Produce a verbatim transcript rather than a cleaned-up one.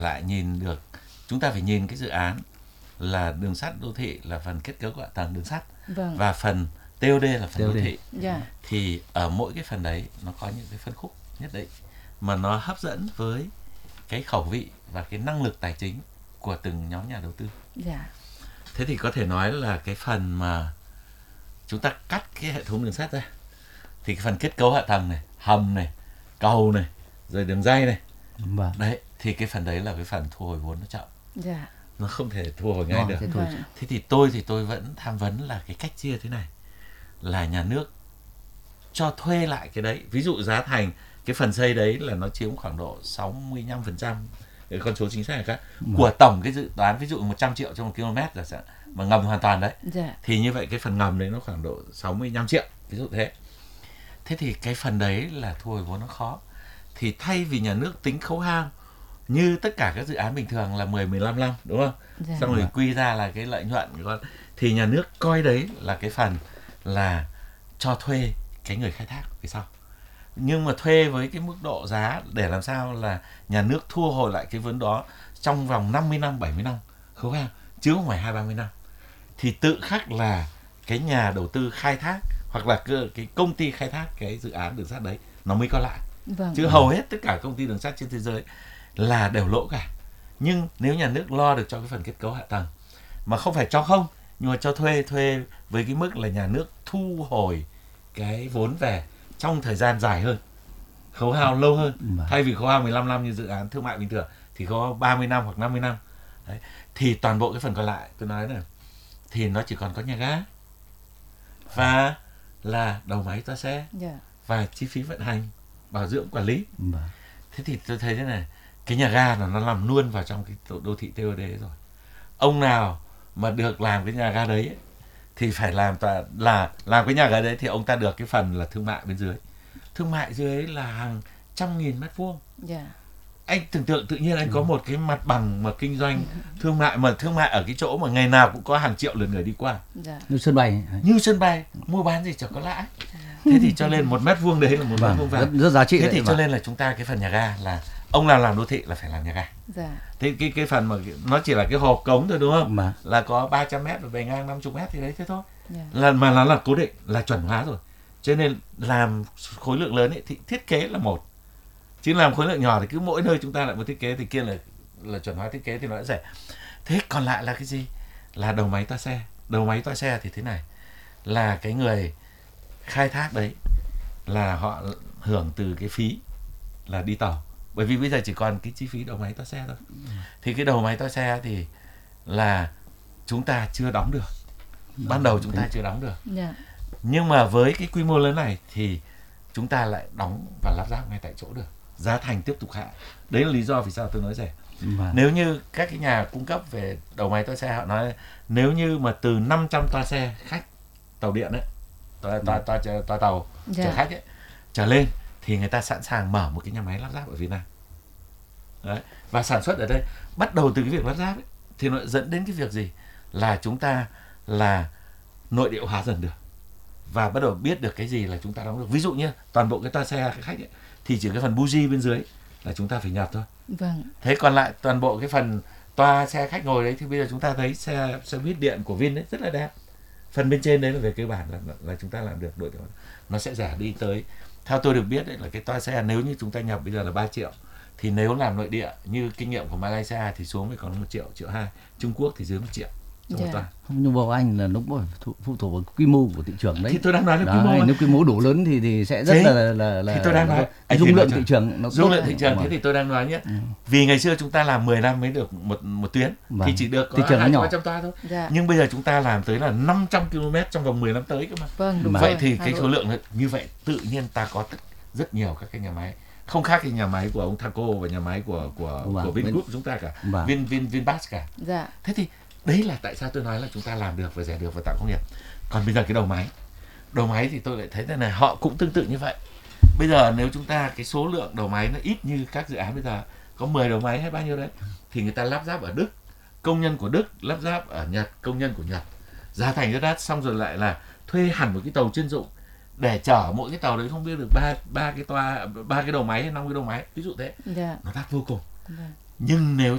lại nhìn được, chúng ta phải nhìn cái dự án là đường sắt đô thị là phần kết cấu hạ tầng đường sắt, Vâng. và phần tê ô đê là phần tê ô đê. đô thị. Dạ. Thì ở mỗi cái phần đấy nó có những cái phân khúc nhất định mà nó hấp dẫn với cái khẩu vị và cái năng lực tài chính của từng nhóm nhà đầu tư. Dạ. Thế thì có thể nói là cái phần mà chúng ta cắt cái hệ thống đường sắt ra, thì cái phần kết cấu hạ tầng này, hầm này, cầu này, rồi đường ray này, Vâng. đấy, thì cái phần đấy là cái phần thu hồi vốn nó chậm, Dạ. nó không thể thu hồi ngay Ờ, được. thế thôi. Vâng. Thế thì tôi thì tôi vẫn tham vấn là cái cách chia thế này, là nhà nước cho thuê lại cái đấy. Ví dụ giá thành cái phần xây đấy là nó chiếm khoảng độ sáu mươi lăm phần trăm, cái con số chính xác là khác, của tổng cái dự toán. Ví dụ một trăm triệu cho một km là sẽ, mà ngầm hoàn toàn đấy, Dạ. thì như vậy cái phần ngầm đấy nó khoảng độ sáu mươi lăm triệu, ví dụ thế. Thế thì cái phần đấy là thu hồi vốn nó khó. Thì thay vì nhà nước tính khấu hao như tất cả các dự án bình thường là mười, mười lăm năm, đúng không? Dạ. Xong rồi quy ra là cái lợi nhuận của con, thì nhà nước coi đấy là cái phần là cho thuê cái người khai thác về sau. Nhưng mà thuê với cái mức độ giá để làm sao là nhà nước thu hồi lại cái vốn đó trong vòng năm mươi năm, bảy mươi năm khấu hao, chứ không phải hai ba mươi năm. Thì tự khắc là cái nhà đầu tư khai thác hoặc là cái công ty khai thác cái dự án đường sắt đấy nó mới có lại. Vâng. Chứ hầu hết tất cả công ty đường sắt trên thế giới là đều lỗ cả. Nhưng nếu nhà nước lo được cho cái phần kết cấu hạ tầng, mà không phải cho không, nhưng mà cho thuê, thuê với cái mức là nhà nước thu hồi cái vốn về trong thời gian dài hơn, khấu hao lâu hơn. Vâng. Thay vì khấu hao mười lăm năm như dự án thương mại bình thường thì khấu hao ba mươi năm hoặc năm mươi năm. Đấy. Thì toàn bộ cái phần còn lại tôi nói này, thì nó chỉ còn có nhà ga và là đầu máy toa xe, Dạ. và chi phí vận hành, bảo dưỡng, quản lý. Vâng. Thế thì tôi thấy thế này, cái nhà ga là nó nằm luôn vào trong cái đô, đô thị tê ô đê rồi. Ông nào mà được làm cái nhà ga đấy ấy, thì phải làm tòa, là làm cái nhà ga đấy thì ông ta được cái phần là thương mại bên dưới. Thương mại dưới ấy là hàng trăm nghìn mét vuông. Dạ. Anh tưởng tượng tự nhiên anh có một cái mặt bằng mà kinh doanh thương mại, mà thương mại ở cái chỗ mà ngày nào cũng có hàng triệu lượt người đi qua, Dạ. Như sân bay. như sân bay, mua bán gì chẳng có lãi. Thế thì cho nên một mét vuông đấy là một mét vuông Vâng, vàng. rất, rất giá trị. Thế đấy, thì cho vâng. nên là chúng ta cái phần nhà ga là ông nào làm đô thị là phải làm nhà ga. Dạ. Thế cái cái phần mà nó chỉ là cái hộp cống thôi, đúng không? Mà Là có ba trăm mét và bề ngang năm mươi mét thì đấy thế thôi. Dạ. Là mà nó là cố định, là chuẩn hóa rồi. Cho nên làm khối lượng lớn ấy thì thiết kế là một. Chứ làm khối lượng nhỏ thì cứ mỗi nơi chúng ta lại một thiết kế thì kia là là chuẩn hóa thiết kế thì nó đã rẻ. Thế còn lại là cái gì? Là đầu máy toa xe. Đầu máy toa xe thì thế này, là cái người khai thác đấy là họ hưởng từ cái phí là đi tàu. Bởi vì bây giờ chỉ còn cái chi phí đầu máy toa xe thôi. Thì cái đầu máy toa xe thì là chúng ta chưa đóng được. Ban đầu chúng ta chưa đóng được. Dạ. Nhưng mà với cái quy mô lớn này thì chúng ta lại đóng và lắp ráp ngay tại chỗ được. Giá thành tiếp tục hạ. Đấy là lý do vì sao tôi nói rẻ. Vâng. Nếu như các cái nhà cung cấp về đầu máy toa xe họ nói nếu như mà từ năm trăm toa xe khách tàu điện ấy, toa, toa, toa, toa, toa tàu Dạ. chở khách ấy, trở lên thì người ta sẵn sàng mở một cái nhà máy lắp ráp ở Việt Nam. Đấy. Và sản xuất ở đây bắt đầu từ cái việc lắp ráp ấy, thì nó dẫn đến cái việc gì? Là chúng ta là nội địa hóa dần được và bắt đầu biết được cái gì là chúng ta đóng được. Ví dụ như toàn bộ cái toa xe khách ấy, thì chỉ cái phần buji bên dưới là chúng ta phải nhập thôi. Vâng. Thế còn lại toàn bộ cái phần toa xe khách ngồi đấy thì bây giờ chúng ta thấy xe xe buýt điện của Vin đấy rất là đẹp. Phần bên trên đấy là về cơ bản là, là, là chúng ta làm được, đội nó sẽ rẻ đi tới. Theo tôi được biết đấy là cái toa xe nếu như chúng ta nhập bây giờ là ba triệu, thì nếu làm nội địa như kinh nghiệm của Malaysia thì xuống mới còn một triệu, triệu hai. Trung Quốc thì dưới một triệu cho một Dạ. toa. Không, nhưng vào Anh là lúc mà phụ, phụ thuộc vào quy mô của thị trường đấy. Thì tôi đang nói là quy mô. Đấy, nếu quy mô đủ lớn thì thì sẽ rất Thế, là là là thì tôi đang nói cái dung lượng thị trường nó dung tốt. lượng thị trường. Vâng. Thế thì tôi đang nói nhé. Ừ. Vì ngày xưa chúng ta làm mười năm mới được một một tuyến, Vâng. thì chỉ được Thị có trường nó hai nhỏ. ba trăm toa thôi. Dạ. Nhưng bây giờ chúng ta làm tới là năm trăm ki lô mét trong vòng mười năm tới cơ mà. Vâng, đúng Mà- rồi. Vậy thì Hà cái Nội. số lượng như vậy tự nhiên ta có rất nhiều các cái nhà máy, không khác cái nhà máy của ông Thaco và nhà máy của của Vâng. của Vingroup chúng ta cả, Vâng. Vin Vin Vinfast cả. Dạ. Thế thì đấy là tại sao tôi nói là chúng ta làm được và rẻ được và tạo công nghiệp. Còn bây giờ cái đầu máy, đầu máy thì tôi lại thấy thế này, họ cũng tương tự như vậy. Bây giờ nếu chúng ta cái số lượng đầu máy nó ít như các dự án bây giờ có mười đầu máy hay bao nhiêu đấy, thì người ta lắp ráp ở Đức, công nhân của Đức lắp ráp ở Nhật, công nhân của Nhật, giá thành rất đắt, xong rồi lại là thuê hẳn một cái tàu chuyên dụng để chở mỗi cái tàu đấy không biết được ba ba cái toa, ba cái đầu máy hay năm cái đầu máy, ví dụ thế, Dạ. nó đắt vô cùng. Vâng. Nhưng nếu